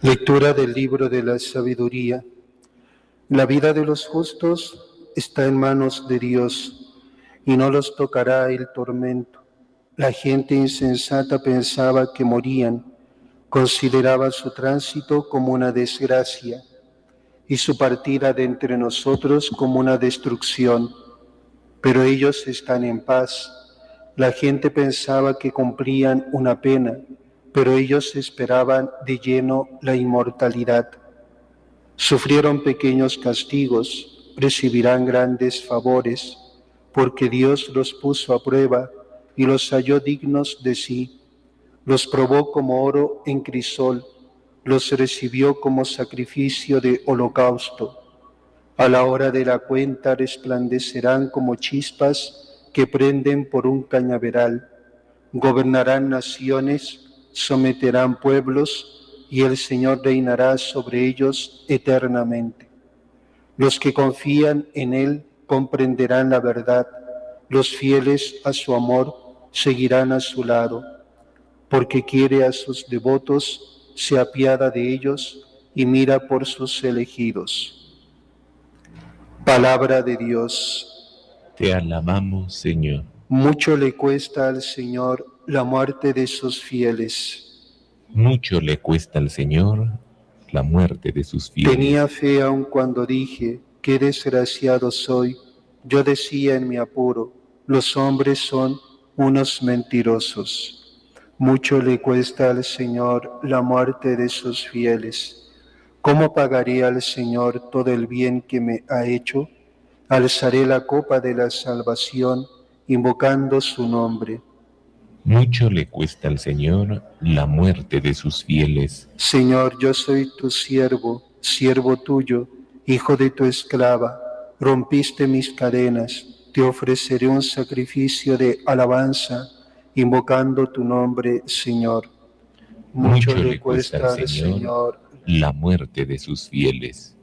Lectura del libro de la sabiduría. La vida de los justos está en manos de Dios, y no los tocará el tormento. La gente insensata pensaba que morían, consideraba su tránsito como una desgracia, y su partida de entre nosotros como una destrucción. Pero ellos están en paz. La gente pensaba que cumplían una pena, pero ellos esperaban de lleno la inmortalidad. Sufrieron pequeños castigos, recibirán grandes favores, porque Dios los puso a prueba y los halló dignos de sí. Los probó como oro en crisol, los recibió como sacrificio de holocausto. A la hora de la cuenta resplandecerán como chispas que prenden por un cañaveral. Gobernarán naciones, someterán pueblos, y el Señor reinará sobre ellos eternamente. Los que confían en Él comprenderán la verdad. Los fieles a su amor seguirán a su lado, porque quiere a sus devotos, se apiada de ellos y mira por sus elegidos. Palabra de Dios. Te alabamos, Señor. Mucho le cuesta al Señor la muerte de sus fieles. Mucho le cuesta al Señor la muerte de sus fieles. Tenía fe aun cuando dije, qué desgraciado soy. Yo decía en mi apuro, los hombres son unos mentirosos. Mucho le cuesta al Señor la muerte de sus fieles. ¿Cómo pagaré al Señor todo el bien que me ha hecho? Alzaré la copa de la salvación, invocando su nombre. Mucho le cuesta al Señor la muerte de sus fieles. Señor, yo soy tu siervo, siervo tuyo, hijo de tu esclava. Rompiste mis cadenas, te ofreceré un sacrificio de alabanza, invocando tu nombre, Señor. Mucho le cuesta al Señor la muerte de sus fieles.